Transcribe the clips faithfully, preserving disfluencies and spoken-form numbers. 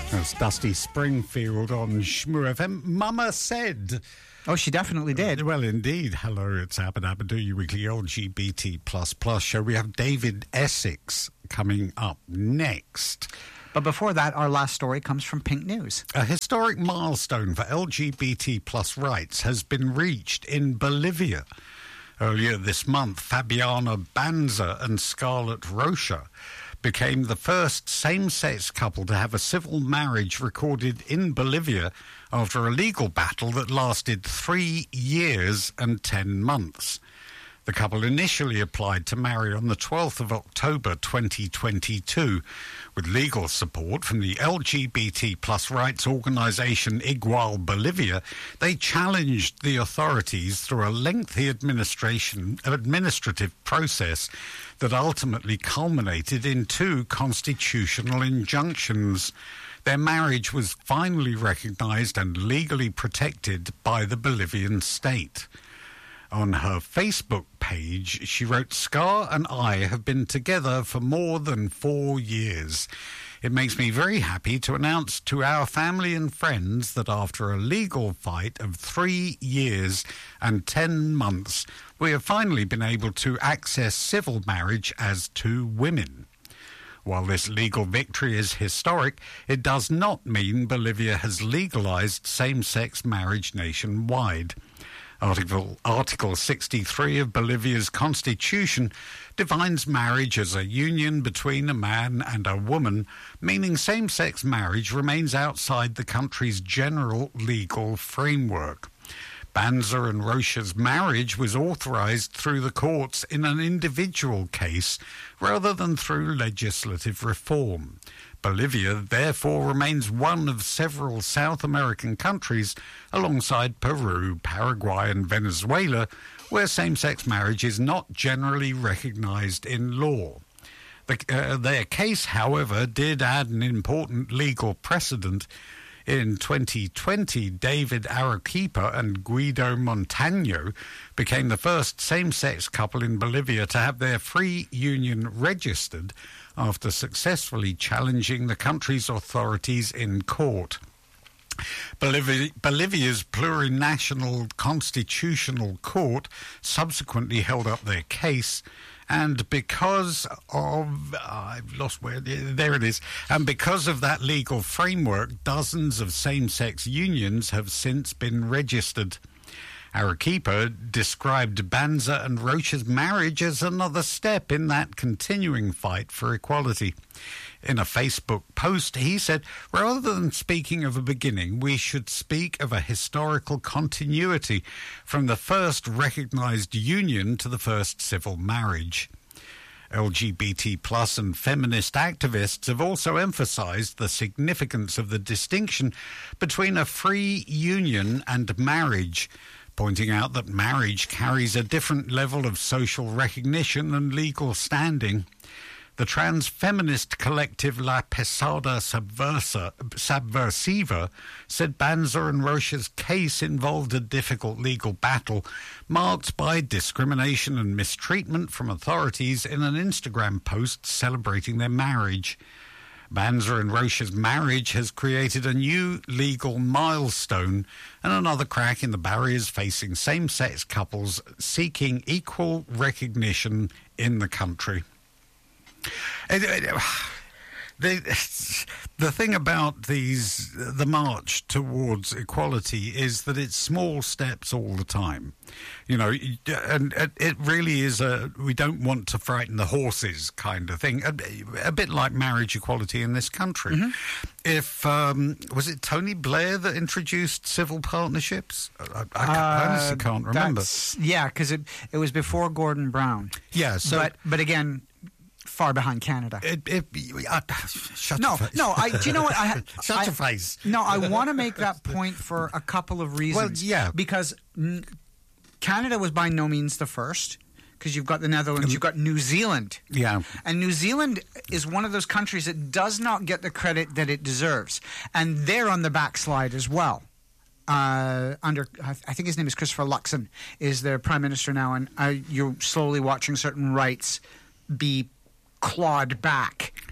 That's Dusty Springfield on Shmoo F M. Mama said. Oh, she definitely did. Well, indeed. Hello, it's Abba Dabba Do, your weekly L G B T plus plus show. We have David Essex coming up next. But before that, our last story comes from Pink News. A historic milestone for L G B T plus rights has been reached in Bolivia. Earlier this month, Fabiana Banza and Scarlett Rocha became the first same-sex couple to have a civil marriage recorded in Bolivia after a legal battle that lasted three years and ten months. The couple initially applied to marry on the twelfth of October twenty twenty-two. With legal support from the L G B T plus rights organisation Igual Bolivia, they challenged the authorities through a lengthy administration administrative process that ultimately culminated in two constitutional injunctions. Their marriage was finally recognised and legally protected by the Bolivian state. On her Facebook page, she wrote, "Scar and I have been together for more than four years. It makes me very happy to announce to our family and friends that after a legal fight of three years and ten months, we have finally been able to access civil marriage as two women." While this legal victory is historic, it does not mean Bolivia has legalised same-sex marriage nationwide. Article, Article sixty-three of Bolivia's constitution defines marriage as a union between a man and a woman, meaning same-sex marriage remains outside the country's general legal framework. Banza and Rocha's marriage was authorised through the courts in an individual case rather than through legislative reform. Bolivia, therefore, remains one of several South American countries, alongside Peru, Paraguay and Venezuela, where same-sex marriage is not generally recognised in law. The, uh, their case, however, did add an important legal precedent. In twenty twenty, David Arequipa and Guido Montaño became the first same-sex couple in Bolivia to have their free union registered after successfully challenging the country's authorities in court. Bolivia, Bolivia's plurinational constitutional court subsequently held up their case, and because of, I've lost where, there it is, and because of that legal framework, dozens of same-sex unions have since been registered. Arequipa described Banza and Rocha's marriage as another step in that continuing fight for equality. In a Facebook post, he said, "Rather than speaking of a beginning, we should speak of a historical continuity from the first recognised union to the first civil marriage." L G B T plus and feminist activists have also emphasised the significance of the distinction between a free union and marriage, pointing out that marriage carries a different level of social recognition and legal standing. The trans-feminist collective La Pesada Subversa, Subversiva said Banza and Rocha's case involved a difficult legal battle marked by discrimination and mistreatment from authorities in an Instagram post celebrating their marriage. Banza and Rocha's marriage has created a new legal milestone and another crack in the barriers facing same-sex couples seeking equal recognition in the country. The, the thing about these, the march towards equality is that it's small steps all the time. You know, and it really is a, we don't want to frighten the horses kind of thing. A, a bit like marriage equality in this country. Mm-hmm. If, um, was it Tony Blair that introduced civil partnerships? I, I, I honestly can't remember. Yeah, because it, it was before Gordon Brown. Yeah, so. But, but again, far behind Canada. It, it, uh, shut no, your face. no. I. Do you know what? I, shut I, your face. No, I want to make that point for a couple of reasons. Well, yeah, because n- Canada was by no means the first. Because you've got the Netherlands, um, you've got New Zealand. Yeah. And New Zealand is one of those countries that does not get the credit that it deserves. And they're on the backslide as well. Uh, under, I think his name is Christopher Luxon, is their prime minister now. And uh, you're slowly watching certain rights be clawed back.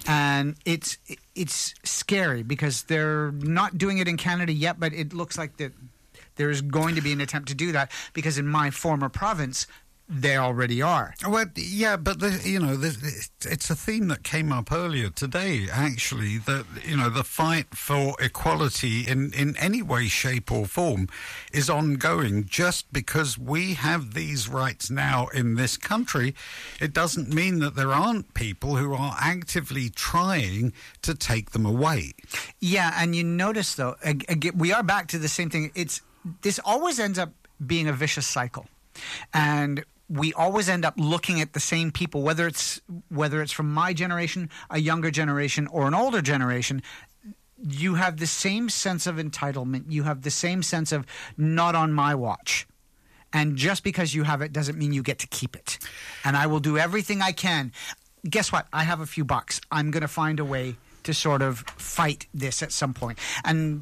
And it's it's scary because they're not doing it in Canada yet, but it looks like that there is going to be an attempt to do that because in my former province, they already are. Well, yeah, but the, you know, the, it's a theme that came up earlier today. Actually, that you know, the fight for equality in in any way, shape, or form is ongoing. Just because we have these rights now in this country, it doesn't mean that there aren't people who are actively trying to take them away. Yeah, and you notice though, again, we are back to the same thing. It's this always ends up being a vicious cycle, and we always end up looking at the same people, whether it's whether it's from my generation, a younger generation, or an older generation. You have the same sense of entitlement. You have the same sense of not on my watch. And just because you have it doesn't mean you get to keep it. And I will do everything I can. Guess what? I have a few bucks. I'm going to find a way to sort of fight this at some point. And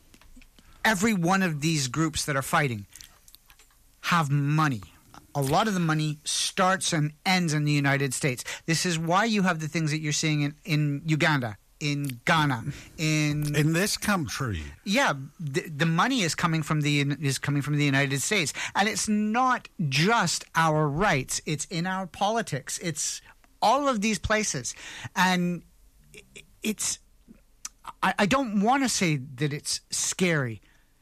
every one of these groups that are fighting have money. A lot of the money starts and ends in the United States. This is why you have the things that you're seeing in, in Uganda, in Ghana, in in this country. Yeah, the, the money is coming from the is coming from the United States, and it's not just our rights. It's in our politics. It's all of these places, and it's. I, I don't want to say that it's scary.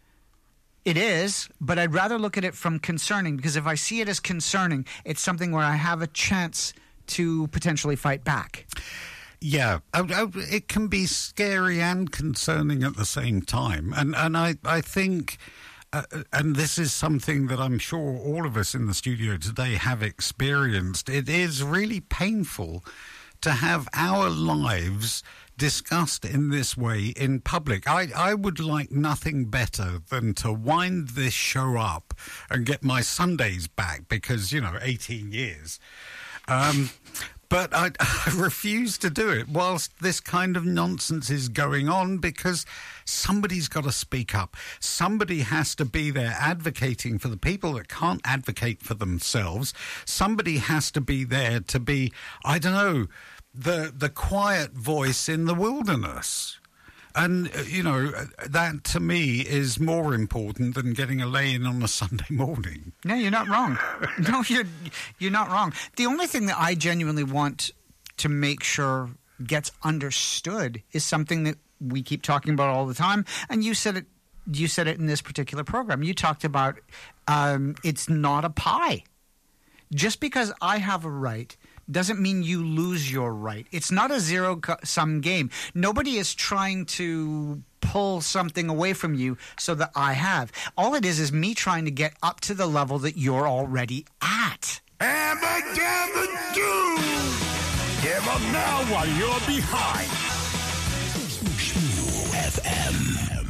It is, but I'd rather look at it from concerning, because if I see it as concerning, it's something where I have a chance to potentially fight back. Yeah, it can be scary and concerning at the same time. And and I, I think, uh, and this is something that I'm sure all of us in the studio today have experienced, it is really painful to have our lives discussed in this way in public. I, I would like nothing better than to wind this show up and get my Sundays back because, you know, eighteen years. Um, but I, I refuse to do it whilst this kind of nonsense is going on, because somebody's got to speak up. Somebody has to be there advocating for the people that can't advocate for themselves. Somebody has to be there to be, I don't know, the the quiet voice in the wilderness. And, uh, you know, that to me is more important than getting a lay-in on a Sunday morning. No, you're not wrong. No, you're, you're not wrong. The only thing that I genuinely want to make sure gets understood is something that we keep talking about all the time. And you said it, you said it in this particular program. You talked about um, it's not a pie. Just because I have a right doesn't mean you lose your right. It's not a zero-sum game. Nobody is trying to pull something away from you so that I have. All it is is me trying to get up to the level that you're already at. Abba-dabba do! Give up now while you're behind. F M.